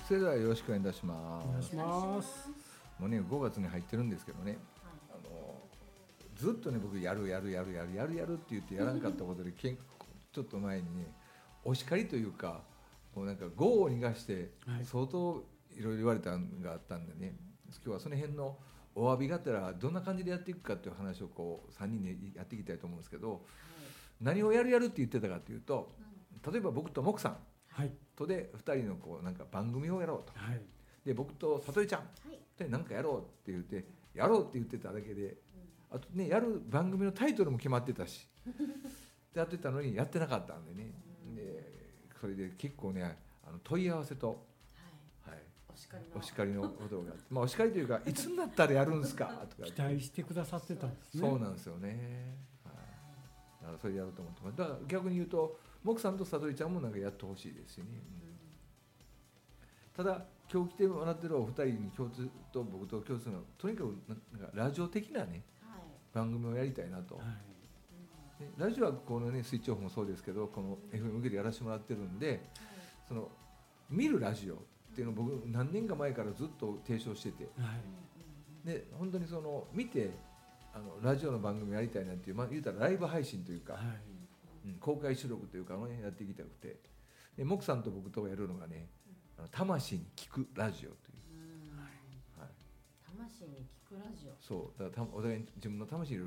それではよろしくお願いいたしまお願いしす。 ます。 もうね5月に入ってるんですけどね、ずっとね僕やるって言ってやらんかったことでちょっと前にねお叱りというかもうなんか業を逃がして相当いろいろ言われたのがあったんでね、今日はその辺のお詫びがてらどんな感じでやっていくかっていう話をこう3人でやっていきたいと思うんですけど、何をやるって言ってたかというと、例えば僕とモクさんとで2人のこうなんか番組をやろうと、で僕とさとりちゃんで何かやろうって言ってやろうって言ってただけで、あとねやる番組のタイトルも決まってたしでやってたのにやってなかったんでね、でそれで結構ね問い合わせと、お叱りのことがあって、まあ、お叱りというかいつになったらやるんですかとか期待してくださってたんですね。 そうなんですよね、だからそれやろうと思ってます。だから逆に言うとモクさんとさとりちゃんもなんかやってほしいですしね、ただ今日来てもらってるお二人に共通と僕と共通するのはとにかくなんかラジオ的なね、番組をやりたいなと、でラジオはこのねスイッチオフもそうですけどこの FM 向けでやらせてもらってるんで、その見るラジオっていうのを僕何年か前からずっと提唱してて、で本当にその見てラジオの番組やりたいなっていう、まあ、言うたらライブ配信というか、公開収録というかねやっていきたくて、でモクさんと僕とがやるのがね魂に聞くラジオという、 魂に聞くラジオ、 そうだからお互いに自分の魂を